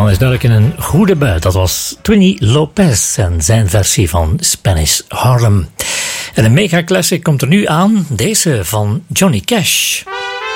man is duidelijk in een goede bui. Dat was Twinny Lopez en zijn versie van Spanish Harlem. En een mega classic komt er nu aan. Deze van Johnny Cash.